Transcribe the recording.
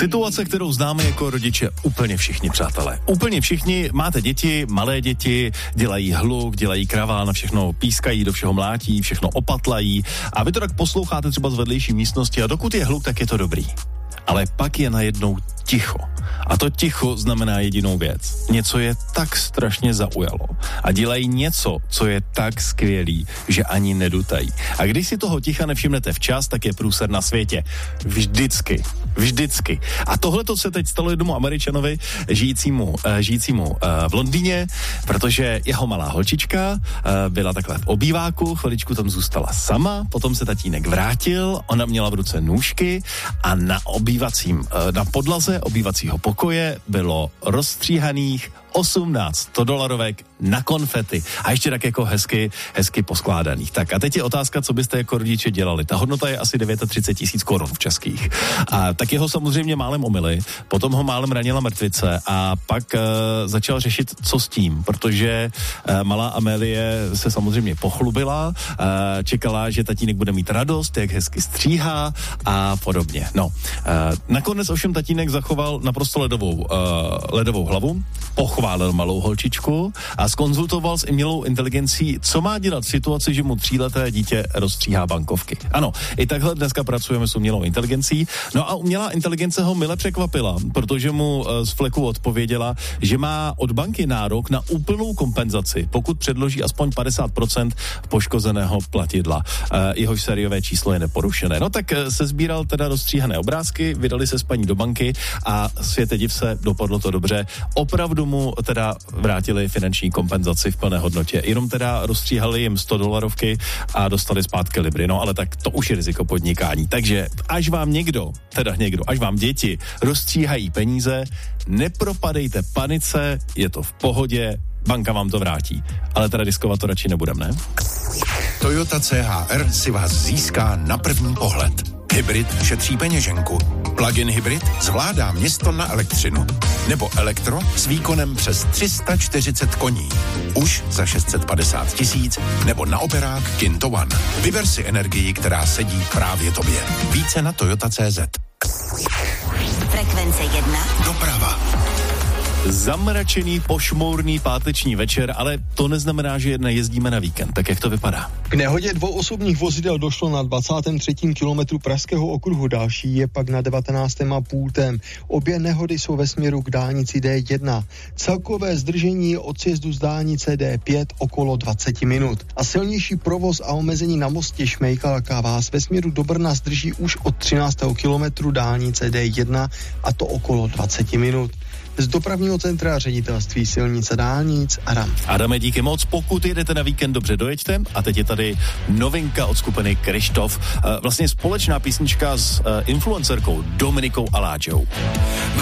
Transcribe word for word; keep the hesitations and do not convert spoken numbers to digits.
Situace, kterou známe jako rodiče úplně všichni, přátelé. Úplně všichni, máte děti, malé děti, dělají hluk, dělají kravál, na všechno pískají, do všeho mlátí, všechno opatlají a vy to tak posloucháte třeba z vedlejší místnosti a dokud je hluk, tak je to dobrý. Ale pak je najednou ticho. A to ticho znamená jedinou věc. Něco je tak strašně zaujalo. A dělají něco, co je tak skvělý, že ani nedutají. A když si toho ticha nevšimnete včas, tak je průser na světě. Vždycky. Vždycky. A tohle to se teď stalo jednomu Američanovi, žijícímu, uh, žijícímu uh, v Londýně, protože jeho malá holčička uh, byla takhle v obýváku, chviličku tam zůstala sama, potom se tatínek vrátil, ona měla v ruce nůžky a na obývacím, uh, na podlaze obývacího pokoje bylo rozstříhaných osmnáct sto dolarovek na konfety a ještě tak jako hezky, hezky poskládaných. Tak a teď je otázka, co byste jako rodiče dělali. Ta hodnota je asi třicet devět tisíc korun v českých. A tak jeho samozřejmě málem omyli, potom ho málem ranila mrtvice a pak uh, začal řešit, co s tím, protože uh, malá Amélie se samozřejmě pochlubila, uh, čekala, že tatínek bude mít radost, jak hezky stříhá a podobně. No, uh, nakonec ovšem tatínek zachoval naprosto ledovou, uh, ledovou hlavu, pochválil malou holčičku a zkonzultoval s umělou inteligencí, co má dělat v situaci, že mu tříleté dítě rozstříhá bankovky. Ano, i takhle dneska pracujeme s umělou inteligencí. No a umělá inteligence ho mile překvapila, protože mu z fleku odpověděla, že má od banky nárok na úplnou kompenzaci, pokud předloží aspoň padesát procent poškozeného platidla. Jehož sériové číslo je neporušené. No tak se sbíral teda rozstříhané obrázky, vydali se s paní do banky a světe div se, dopadlo to dobře. Opravdu mu teda vrátili finanční kompenzaci v plné hodnotě. Jenom teda rozstříhali jim sto dolarovky a dostali zpátky libry. No ale tak to už je riziko podnikání. Takže až vám někdo, teda někdo, až vám děti rozstříhají peníze, nepropadejte panice, je to v pohodě, banka vám to vrátí. Ale teda riskovat to radši nebudeme, ne? Toyota C H R si vás získá na první pohled. Hybrid šetří peněženku. Plug-in hybrid zvládá město na elektřinu. Nebo elektro s výkonem přes tři sta čtyřicet koní. Už za šest set padesát tisíc nebo na operák Kinto One. Vyber si energii, která sedí právě tobě. Více na toyota tečka cé zet. Frekvence jedna. Doprava. Zamračený, pošmourný páteční večer, ale to neznamená, že nejezdíme na víkend. Tak jak to vypadá? K nehodě dvou osobních vozidel došlo na dvacátém třetím kilometru Pražského okruhu, další je pak na devatenáctém a půltém. Obě nehody jsou ve směru k dálnici D jedna. Celkové zdržení je od sjezdu z dálnice D pět okolo dvacet minut. A silnější provoz a omezení na mostě Šmejkalka vás ve směru do Brna zdrží už od třináctého kilometru dálnice D jedna a to okolo dvacet minut. Z dopravního centra ředitelství silnice dálnic Adam. Adame, díky moc. Pokud jedete na víkend, dobře dojeďte. A teď je tady novinka od skupiny Krištof. Vlastně společná písnička s influencerkou Dominikou Aláčou.